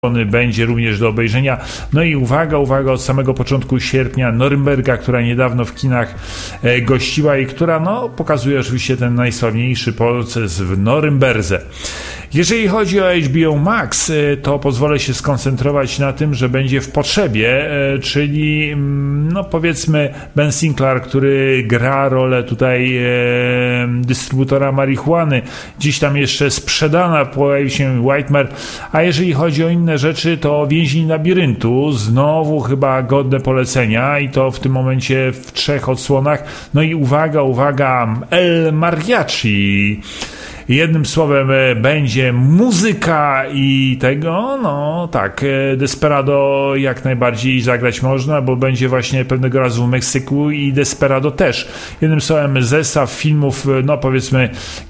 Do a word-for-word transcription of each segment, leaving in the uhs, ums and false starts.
będzie również do obejrzenia. No i uwaga, uwaga, od samego początku sierpnia Norymberga, która niedawno w kinach e, gościła i która no, pokazuje oczywiście ten najsławniejszy proces w Norymberdze. Jeżeli chodzi o H B O Max, to pozwolę się skoncentrować na tym, że będzie w potrzebie, czyli no powiedzmy Ben Sinclair, który gra rolę tutaj e, dystrybutora marihuany, dziś tam jeszcze sprzedana, pojawił się Whitemare, a jeżeli chodzi o inne rzeczy, to Więzień Labiryntu, znowu chyba godne polecenia i to w tym momencie w trzech odsłonach. No i uwaga, uwaga, El Mariachi. Jednym słowem będzie muzyka i tego, no tak, Desperado jak najbardziej zagrać można, bo będzie właśnie pewnego razu w Meksyku i Desperado też. Jednym słowem zestaw filmów, no powiedzmy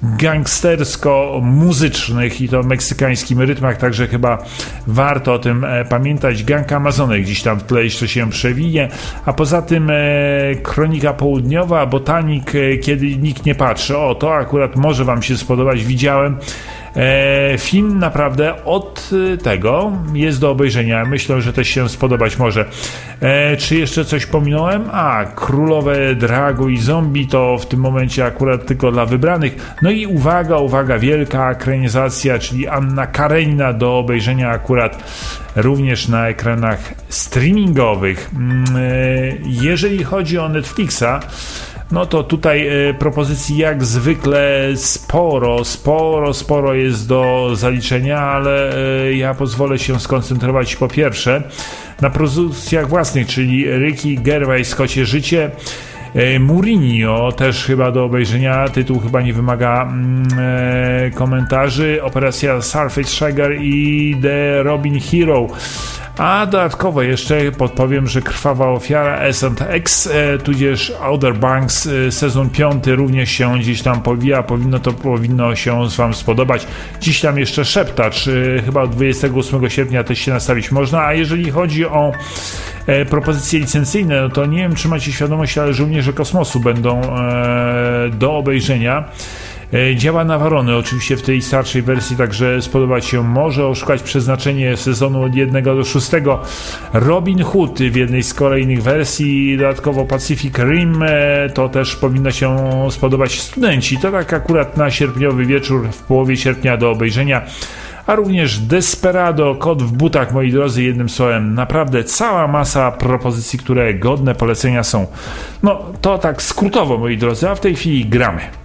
gangstersko-muzycznych i to w meksykańskim rytmach, także chyba warto o tym pamiętać. Gang Amazonek gdzieś tam w tle jeszcze się przewinie, a poza tym Kronika Południowa, Botanik, Kiedy nikt nie patrzy. O, to akurat może wam się spodobać. Widziałem e, film naprawdę od tego jest do obejrzenia. Myślę, że też się spodobać może. E, czy jeszcze coś pominąłem? A, Królowe Dragu i Zombie to w tym momencie akurat tylko dla wybranych. No i uwaga, uwaga, wielka ekranizacja, czyli Anna Karenina do obejrzenia akurat również na ekranach streamingowych. E, jeżeli chodzi o Netflixa, no to tutaj e, propozycji jak zwykle sporo, sporo, sporo jest do zaliczenia, ale e, ja pozwolę się skoncentrować po pierwsze na produkcjach własnych, czyli Ricky Gervais, Kocie życie, e, Mourinho też chyba do obejrzenia, tytuł chyba nie wymaga mm, e, komentarzy, Operacja Surface Sugar i The Robin Hero. A dodatkowo jeszcze podpowiem, że Krwawa Ofiara S and X, e, tudzież Outer Banks, e, sezon piąty również się gdzieś tam powija, powinno to powinno się wam spodobać. Dziś tam jeszcze Szeptacz, e, chyba od dwudziestego ósmego sierpnia też się nastawić można, a jeżeli chodzi o e, propozycje licencyjne, no to nie wiem, czy macie świadomość, ale Żołnierze Kosmosu będą e, do obejrzenia. Działa Navarone oczywiście w tej starszej wersji, także spodobać się może. Oszukać przeznaczenie sezonu od jednego do szóstego. Robin Hood w jednej z kolejnych wersji, dodatkowo Pacific Rim, to też powinno się spodobać. Studenci, to tak akurat na sierpniowy wieczór w połowie sierpnia do obejrzenia. A również Desperado, Kot w butach, moi drodzy, jednym słowem naprawdę cała masa propozycji, które godne polecenia są. No to tak skrótowo, moi drodzy, a w tej chwili gramy.